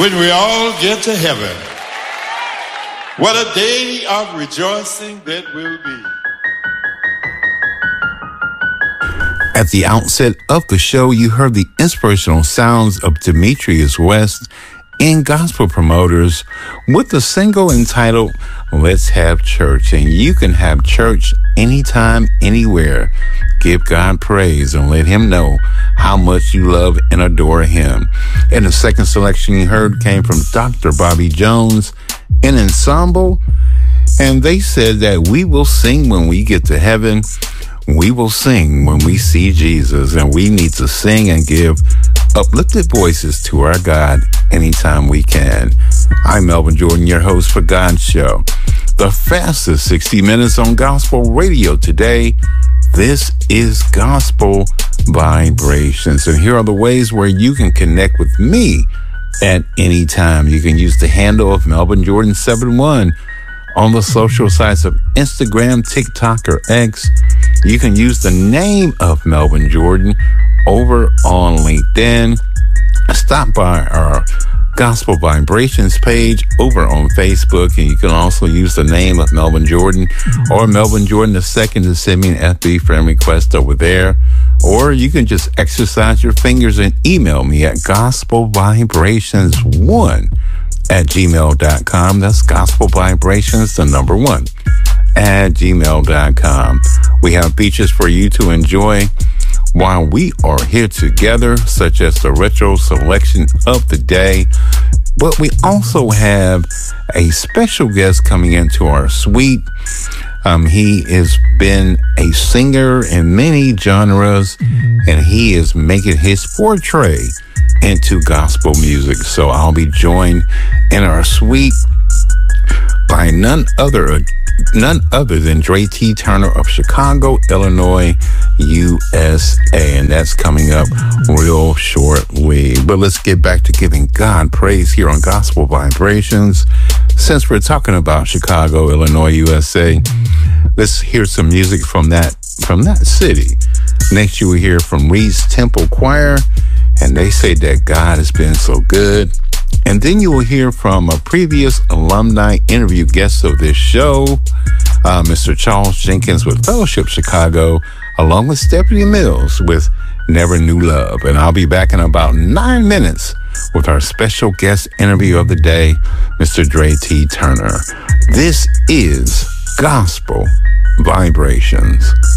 when we all get to heaven. What a day of rejoicing that will be. At the outset of the show, you heard the inspirational sounds of Demetrius West and Gospel Promoters with the single entitled Let's Have Church. And you can have church anytime, anywhere. Give God praise and let him know how much you love and adore him. And the second selection you heard came from Dr. Bobby Jones, an ensemble. And they said that we will sing when we get to heaven. We will sing when we see Jesus. And we need to sing and give uplifted voices to our God anytime we can. I'm Melvin Jordan, your host for God's Show. The fastest 60 minutes on gospel radio today. This is Gospel Vibrations. And here are the ways where you can connect with me at any time. You can use the handle of Melvin Jordan 71 on the social sites of Instagram, TikTok, or X. You can use the name of Melvin Jordan over on LinkedIn. Stop by our Gospel Vibrations page over on Facebook, and you can also use the name of Melvin Jordan or Melvin Jordan II to send me an FB friend request over there. Or you can just exercise your fingers and email me at gospelvibrations1@gmail.com. That's Gospel Vibrations, the number 1, @gmail.com. We have features for you to enjoy while we are here together, such as the retro selection of the day. But we also have a special guest coming into our suite. He has been a singer in many genres, and he is making his portray into gospel music. So I'll be joined in our suite by none other than Dre T. Turner of Chicago, Illinois, USA. And that's coming up real shortly. But let's get back to giving God praise here on Gospel Vibrations. Since we're talking about Chicago, Illinois, USA, let's hear some music from that city. Next, you will hear from Reed's Temple Choir, and they say that God has been so good. And then you will hear from a previous alumni interview guest of this show, Mr. Charles Jenkins with Fellowship Chicago, along with Stephanie Mills with Never Knew Love. And I'll be back in about 9 minutes with our special guest interview of the day, Mr. Dre T. Turner. This is Gospel Vibrations.